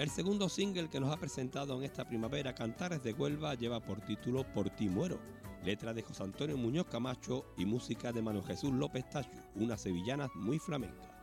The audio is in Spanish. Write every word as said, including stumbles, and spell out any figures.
El segundo single que nos ha presentado en esta primavera, Cantares de Huelva, lleva por título Por ti muero, letra de José Antonio Muñoz Camacho y música de Manuel Jesús López Tachu, unas sevillanas muy flamencas.